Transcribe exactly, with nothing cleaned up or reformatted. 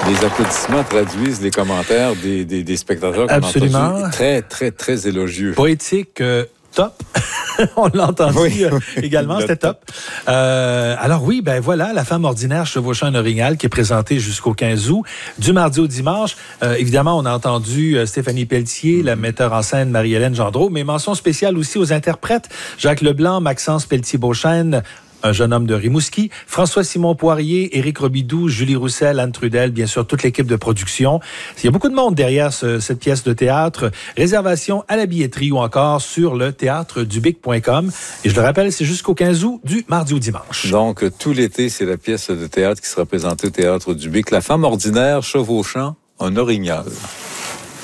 Les applaudissements traduisent les commentaires des, des, des spectateurs qu'on a entendus. Très, très, très élogieux. Poétique, euh, top. On l'a entendu oui, euh, également, c'était top. Euh, alors oui, ben voilà, La femme ordinaire chevauchant un orignal qui est présentée jusqu'au quinze août, du mardi au dimanche. Euh, évidemment, on a entendu euh, Stéphanie Pelletier, mm-hmm. la metteur en scène Marie-Hélène Gendreau, mais mention spéciale aussi aux interprètes, Jacques Leblanc, Maxence Pelletier-Beauchesne, Un jeune homme de Rimouski, François-Simon Poirier, Éric Robidoux, Julie Roussel, Anne Trudel, bien sûr, toute l'équipe de production. Il y a beaucoup de monde derrière ce, cette pièce de théâtre. Réservation à la billetterie ou encore sur le théâtre dubic point com. Et je le rappelle, c'est jusqu'au quinze août, du mardi au dimanche. Donc, tout l'été, c'est la pièce de théâtre qui sera présentée au théâtre Dubic. La femme ordinaire chevauchant un orignal.